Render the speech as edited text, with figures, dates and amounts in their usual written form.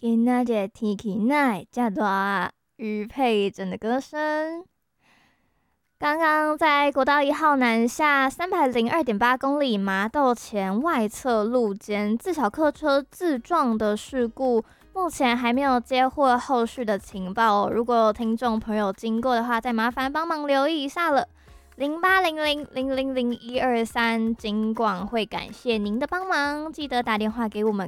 今仔日天气哪会这热？于佩珍的歌声。刚刚在国道1号南下302.8公里麻豆前外侧路肩自小客车自撞的事故，目前还没有接获后续的情报哦。如果有听众朋友经过的话，再麻烦帮忙留意一下了。0800000123，警广会感谢您的帮忙，记得打电话给我们